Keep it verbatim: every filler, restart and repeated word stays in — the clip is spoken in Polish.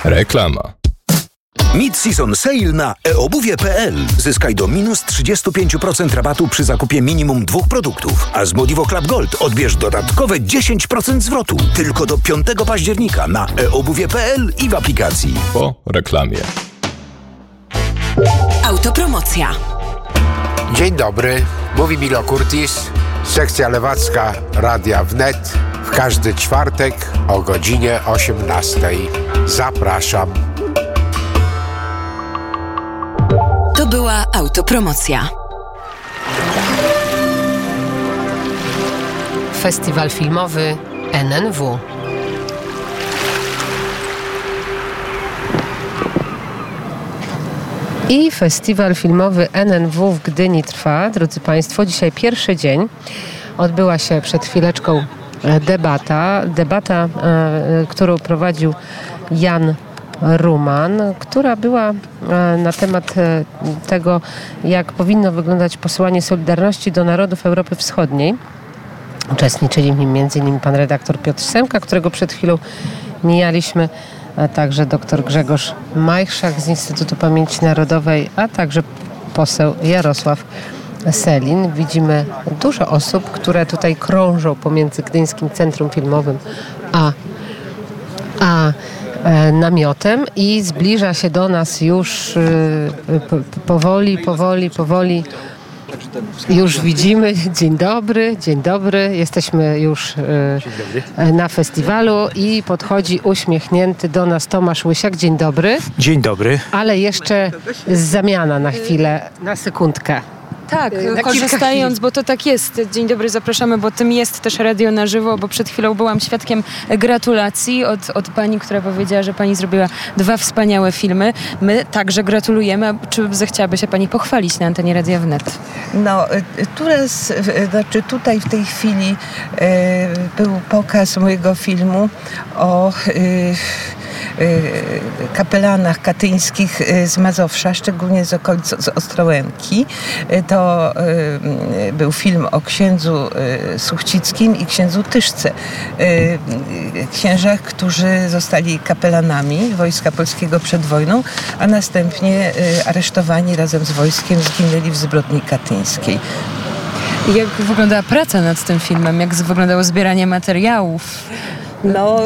Reklama. Mid-season sale na e obuwie kropka p l. Zyskaj do minus trzydzieści pięć procent rabatu przy zakupie minimum dwóch produktów. A z Modivo Club Gold odbierz dodatkowe dziesięć procent zwrotu. Tylko do piątego października na e obuwie kropka p l i w aplikacji. Po reklamie. Autopromocja. Dzień dobry, mówi Milo Curtis, sekcja lewacka Radia Wnet. W każdy czwartek o godzinie osiemnastej. Zapraszam. To była autopromocja. Festiwal filmowy N N W. I festiwal filmowy N N W w Gdyni trwa, drodzy Państwo. Dzisiaj pierwszy dzień. Odbyła się przed chwileczką debata. Debata, e, którą prowadził Jan Ruman, która była na temat tego, jak powinno wyglądać posłanie Solidarności do narodów Europy Wschodniej. Uczestniczyli w nim między innymi pan redaktor Piotr Semka, którego przed chwilą mijaliśmy, a także dr Grzegorz Majchrzak z Instytutu Pamięci Narodowej, a także poseł Jarosław Sellin. Widzimy dużo osób, które tutaj krążą pomiędzy Gdyńskim Centrum Filmowym a, a namiotem i zbliża się do nas już powoli, powoli, powoli. Już widzimy. Dzień dobry, dzień dobry. Jesteśmy już na festiwalu i podchodzi uśmiechnięty do nas Tomasz Łysiak. Dzień dobry. Dzień dobry. Ale jeszcze zamiana na chwilę, na sekundkę. Tak, korzystając, bo to tak jest. Dzień dobry, zapraszamy, bo tym jest też radio na żywo, bo przed chwilą byłam świadkiem gratulacji od, od pani, która powiedziała, że pani zrobiła dwa wspaniałe filmy. My także gratulujemy. Czy zechciałaby się pani pochwalić na antenie Radia Wnet? No, teraz, znaczy tutaj w tej chwili e, był pokaz mojego filmu o e, kapelanach katyńskich z Mazowsza, szczególnie z okolic z Ostrołęki. To był film o księdzu Suchcickim i księdzu Tyszce. Księżach, którzy zostali kapelanami Wojska Polskiego przed wojną, a następnie aresztowani razem z wojskiem zginęli w zbrodni katyńskiej. Jak wyglądała praca nad tym filmem? Jak wyglądało zbieranie materiałów? No,